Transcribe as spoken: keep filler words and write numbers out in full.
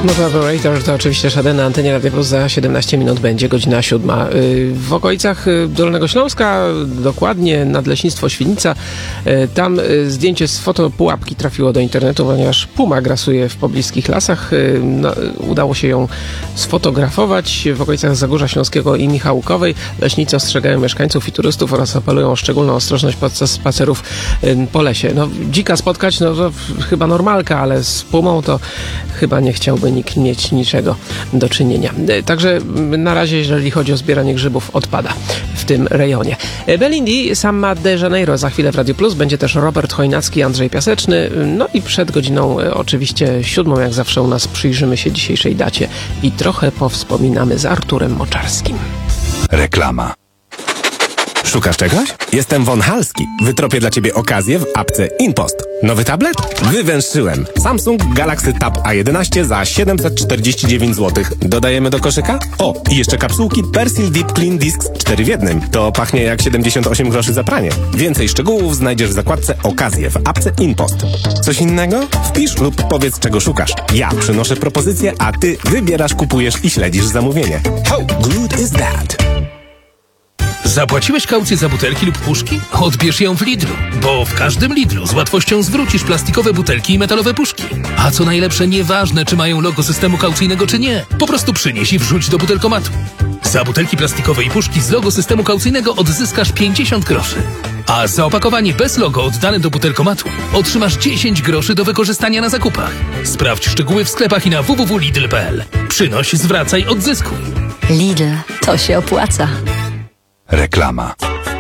Smooth Operator to oczywiście Szade na antenie Radia Plus. Za siedemnaście minut będzie godzina siódma. W okolicach Dolnego Śląska, dokładnie Nadleśnictwo Świdnica, tam zdjęcie z fotopułapki trafiło do internetu, ponieważ puma grasuje w pobliskich lasach. No, udało się ją sfotografować w okolicach Zagórza Śląskiego i Michałkowej. Leśnicy ostrzegają mieszkańców i turystów oraz apelują o szczególną ostrożność podczas spacerów po lesie. No, dzika spotkać, no to chyba normalka, ale z pumą to chyba nie chciałby nikt mieć niczego do czynienia. Także na razie, jeżeli chodzi o zbieranie grzybów, odpada w tym rejonie. Belindy, Samba de Janeiro za chwilę w Radio Plus. Będzie też Robert Chojnacki, Andrzej Piaseczny. No i przed godziną oczywiście siódmą, jak zawsze u nas, przyjrzymy się dzisiejszej dacie i trochę powspominamy z Arturem Moczarskim. Reklama. Szukasz czegoś? Jestem Von Halski. Wytropię dla Ciebie okazję w apce InPost. Nowy tablet? Wywęszyłem. Samsung Galaxy Tab A jedenaście za siedemset czterdzieści dziewięć złotych. Dodajemy do koszyka? O, i jeszcze kapsułki Persil Deep Clean Discs cztery w jednym. To pachnie jak siedemdziesiąt osiem groszy za pranie. Więcej szczegółów znajdziesz w zakładce Okazje w apce InPost. Coś innego? Wpisz lub powiedz, czego szukasz. Ja przynoszę propozycję, a Ty wybierasz, kupujesz i śledzisz zamówienie. How good is that? Zapłaciłeś kaucję za butelki lub puszki? Odbierz ją w Lidlu, bo w każdym Lidlu z łatwością zwrócisz plastikowe butelki i metalowe puszki. A co najlepsze, nieważne, czy mają logo systemu kaucyjnego, czy nie. Po prostu przynieś i wrzuć do butelkomatu. Za butelki plastikowe i puszki z logo systemu kaucyjnego odzyskasz pięćdziesiąt groszy. A za opakowanie bez logo oddane do butelkomatu otrzymasz dziesięć groszy do wykorzystania na zakupach. Sprawdź szczegóły w sklepach i na w w w kropka lidl kropka p l. Przynoś, zwracaj, odzyskuj. Lidl, to się opłaca. Reklama.